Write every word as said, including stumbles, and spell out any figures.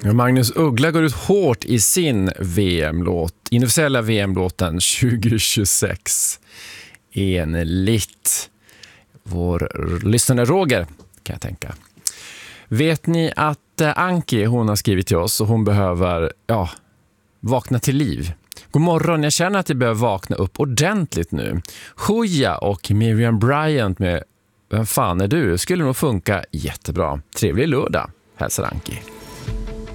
Magnus Uggla går ut hårt i sin V M-låt, inofficiella V M-låten tjugo tjugosex. Enligt vår lyssnare Roger, kan jag tänka. Vet ni att Anki, hon har skrivit till oss och hon behöver, ja, vakna till liv. God morgon, jag känner att jag behöver vakna upp ordentligt nu. Shuja och Miriam Bryant med Vem fan är du? Skulle nog funka jättebra. Trevlig lördag, hälsar Anki.